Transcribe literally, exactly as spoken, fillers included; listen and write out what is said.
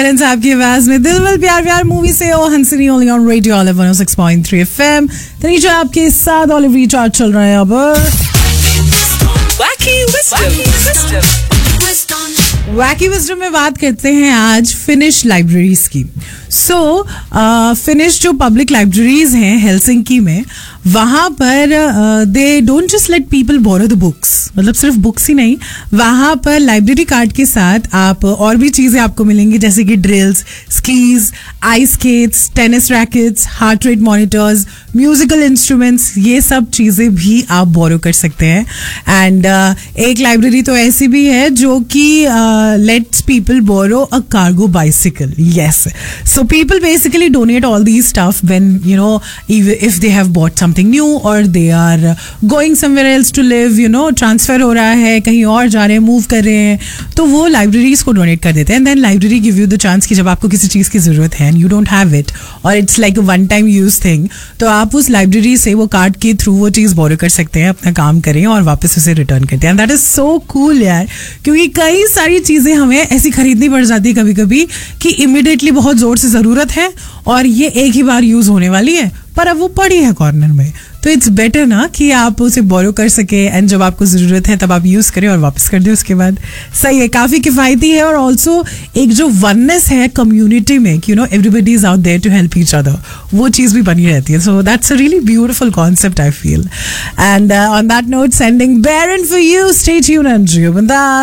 आपकी आवाज में दिल विल प्यार प्यार मूवी से ओ हंसनी only on radio olive one O six point three FM. तनीजा आपके साथ ऑलिव रिचार्ज चल रहे हैं अब वैकी विजडम में बात करते हैं आज फिनिश लाइब्रेरीज की। सो फिनिश जो पब्लिक लाइब्रेरीज हैं हेलसिंकी में, वहाँ पर they don't just let people borrow the books, मतलब सिर्फ बुक्स ही नहीं, वहाँ पर लाइब्रेरी कार्ड के साथ आप और भी चीज़ें आपको मिलेंगी, जैसे कि drills, skis, ice skates, tennis rackets, heart rate monitors, musical instruments, ये सब चीज़ें भी आप बोरो कर सकते हैं। एंड uh, एक लाइब्रेरी तो ऐसी भी है जो कि let's people borrow a cargo bicycle. Yes, so people basically donate all these stuff when you know if they have bought something new और they are going somewhere else to live, you know transfer हो रहा है, कहीं और जा रहे हैं, move कर रहे हैं, तो वो लाइब्रेरीज को डोनेट कर देते हैं। And then library give you the chance कि जब आपको किसी चीज़ की जरूरत है and you don't have it और it's like a one time use thing, तो आप उस लाइब्रेरी से वो कार्ड के थ्रू वो चीज़ बोरो कर सकते हैं, अपना काम करें और वापस उसे रिटर्न करते हैं। दैट इज सो कूल यार, क्योंकि कई सारी चीज़ें हमें ऐसी खरीदनी पड़ जाती है कभी कभी कि इमिडिएटली बहुत जोर से ज़रूरत है और ये एक ही बार यूज़ होने वाली है, पर अब वो पड़ी है कॉर्नर में, तो इट्स बेटर ना कि आप उसे बोरो कर सके एंड जब आपको ज़रूरत है तब आप यूज़ करें और वापस कर दें उसके बाद। सही है, काफ़ी किफ़ायती है और ऑल्सो एक जो वननेस है कम्युनिटी में, you know everybody is out there to help each other, वो चीज़ भी बनी रहती है। So that's a really beautiful concept I feel. And on that note, sending baron for you, stay tuned and जियो बिंदास।